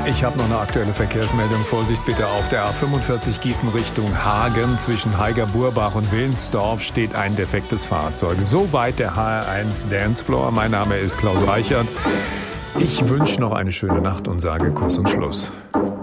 Ich habe noch eine aktuelle Verkehrsmeldung. Vorsicht bitte, auf der A45 Gießen Richtung Hagen zwischen Heiger-Burbach und Wilnsdorf steht ein defektes Fahrzeug. Soweit der HR1 Dancefloor. Mein Name ist Klaus Reichert. Ich wünsche noch eine schöne Nacht und sage Kuss und Schluss.